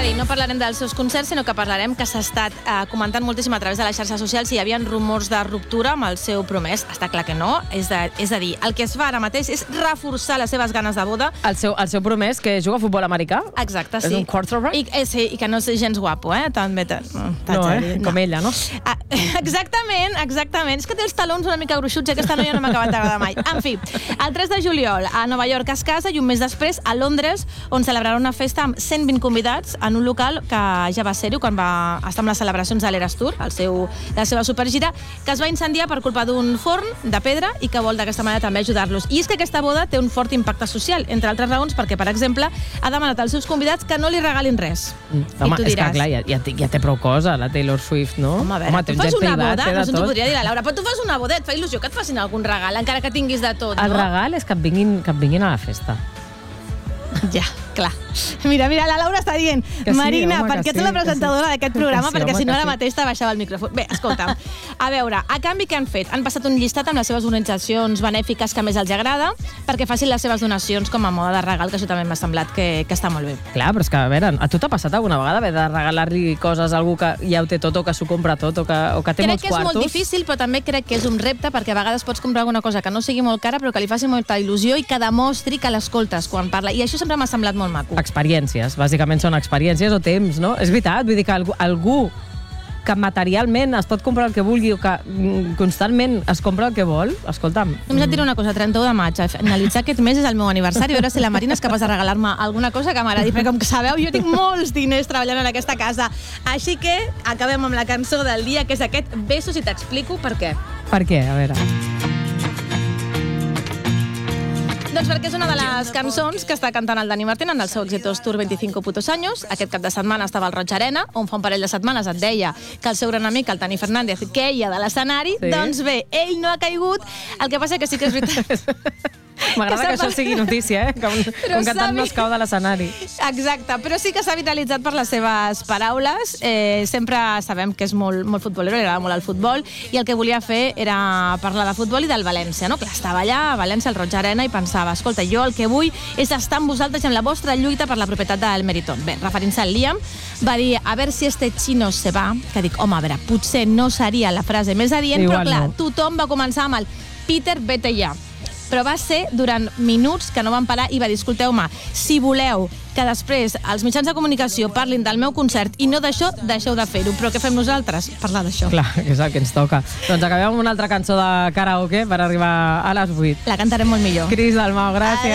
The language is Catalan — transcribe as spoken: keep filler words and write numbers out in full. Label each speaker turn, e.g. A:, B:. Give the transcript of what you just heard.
A: dir, no parlarem dels seus concerts, sinó que parlarem que s'ha estat eh, comentant moltíssim a través de les xarxes socials si hi havia rumors de ruptura amb el seu promès. Està clar que no. És, de, és a dir, el que es fa ara mateix és reforçar les seves ganes de boda.
B: El seu, el seu promès, que juga a futbol americà?
A: Exacte, sí.
B: És un quarterback?
A: I, eh, sí, i que no és gens guapo, eh? També no,
B: no, eh? Com ella, no?
A: Ah, exactament, exactament. És que té els talons una mica gruixuts i aquesta noia no m'ha acabat d'agradar mai. En fi, el tres de juliol a Nova York es casa i un mes després a Londres, on celebrarà una festa amb cent vint convidats en un local que ja va ser-ho quan va estar amb les celebracions de l'Eras Tour, el seu, la seva supergira, que es va incendiar per culpa d'un forn de pedra i que vol d'aquesta manera també ajudar-los. I és que aquesta boda té un fort impacte social, entre altres raons perquè, per exemple, ha demanat als seus convidats que no li regalin res.
B: Mm. Home, és que clar, ja, ja, té, ja té prou cosa, la Taylor Swift, no?
A: Home, a veure,
B: Home,
A: tu fas una
B: privat,
A: boda, no sé, t'ho
B: tot.
A: podria dir la Laura, però tu fas una boda, et fa il·lusió que et facin algun regal, encara que tinguis de tot,
B: El
A: no?
B: regal és que et vinguin, que et vinguin a la festa.
A: Ja, clar. Mira, mira, la Laura està dient,
B: Que sí,
A: Marina,
B: home,
A: per què
B: que
A: ets la
B: sí,
A: presentadora
B: que sí.
A: d'aquest programa?
B: Que sí,
A: Perquè
B: home,
A: si no
B: que
A: ara
B: sí.
A: mateix t'abaixava el micròfon. Bé, escolta'm, a veure, a canvi què han fet? Han passat un llistat amb les seves organitzacions benèfiques que més els agrada perquè facin les seves donacions com a moda de regal, que això també m'ha semblat que, que està molt bé.
B: Clar, però és que, a veure, a tu t'ha passat alguna vegada haver de regalar-li coses a algú que ja ho té tot o que s'ho compra tot o que, o que té
A: Crec
B: molts
A: que és
B: quartos?
A: molt difícil, però també crec que és un repte perquè a vegades pots comprar alguna cosa que no sigui molt cara però que li faci molta il·lusió i que demostri que l'escoltes quan parla. I això sempre m'ha semblat molt maco.
B: Experiències, bàsicament són experiències o temps, no? És veritat, vull dir que algú, algú que materialment es pot comprar el que vulgui o que mm, constantment es compra el que vol, escolta'm...
A: Només et diré una cosa, trenta-u de maig, a finalitzar aquest mes és el meu aniversari, a veure si la Marina és capaç de regalar-me alguna cosa que m'agradi, perquè com que sabeu, jo tinc molts diners treballant en aquesta casa. Així que acabem amb la cançó del dia, que és aquest Besos, i t'explico per què.
B: Per què? A veure...
A: Doncs perquè és una de les cançons que està cantant el Dani Martín en el seu exitós Tour veinticinco putos años. Aquest cap de setmana estava al Roig Arena, on fa un parell de setmanes et deia que el seu gran amic, el Tani Fernández, queia de l'escenari.
B: Sí.
A: Doncs bé, ell no ha caigut, el que passa que sí que és veritat...
B: M'agrada que, que això sigui notícia, eh? Com, com cantant no es cau de l'escenari.
A: Exacte, però sí que s'ha viralitzat per les seves paraules. Eh, sempre sabem que és molt, molt futbolero, li agrada molt el futbol, i el que volia fer era parlar de futbol i del València, no? Que estava allà, a València, al Roig Arena, i pensava, escolta, jo el que vull és estar amb vosaltres i en la vostra lluita per la propietat del Meriton. Bé, referint-se al Liam, va dir, a ver si este chino se va, que dic, home, a veure, potser no seria la frase més adient,
B: Igual
A: però clar,
B: no.
A: Tothom va començar amb el Peter, vete ja. Però va ser durant minuts que no van parar i va dir, escolteu-me, si voleu que després els mitjans de comunicació parlin del meu concert i no d'això, deixeu de fer-ho. Però què fem nosaltres? Parlar d'això.
B: Clar, que és el que ens toca. Doncs acabem amb una altra cançó de karaoke per arribar a les vuit.
A: La cantarem molt millor.
B: Cris Dalmau, gràcies.